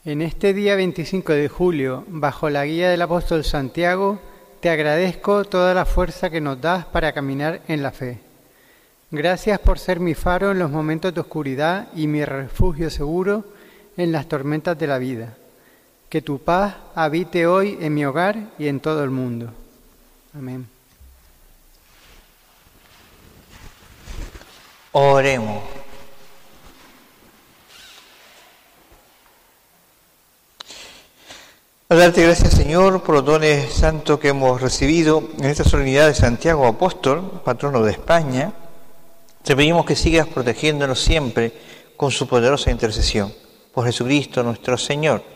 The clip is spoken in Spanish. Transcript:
En este día 25 de julio, bajo la guía del apóstol Santiago, te agradezco toda la fuerza que nos das para caminar en la fe. Gracias por ser mi faro en los momentos de oscuridad y mi refugio seguro en las tormentas de la vida. Que tu paz habite hoy en mi hogar y en todo el mundo. Amén. Oremos. A darte gracias, Señor, por los dones santos que hemos recibido en esta solemnidad de Santiago Apóstol, patrono de España. Te pedimos que sigas protegiéndonos siempre con su poderosa intercesión. Por Jesucristo nuestro Señor.